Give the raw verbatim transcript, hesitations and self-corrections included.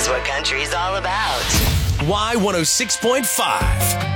is what country's all about. Y one oh six point five.